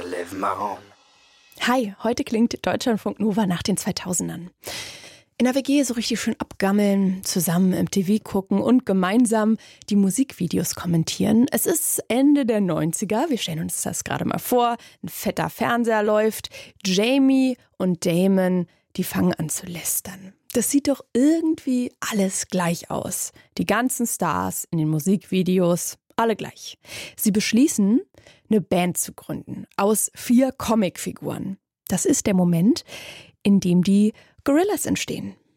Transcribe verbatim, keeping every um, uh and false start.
lève marrant. Hi, heute klingt Deutschlandfunk Nova nach den zweitausendern. In der W G so richtig schön abgammeln, zusammen M T V gucken und gemeinsam die Musikvideos kommentieren. Es ist Ende der neunziger, wir stellen uns das gerade mal vor. Ein fetter Fernseher läuft, Jamie und Damon, die fangen an zu lästern. Das sieht doch irgendwie alles gleich aus. Die ganzen Stars in den Musikvideos, alle gleich. Sie beschließen, eine Band zu gründen aus vier Comicfiguren. Das ist der Moment, in dem die Gorillaz entstehen.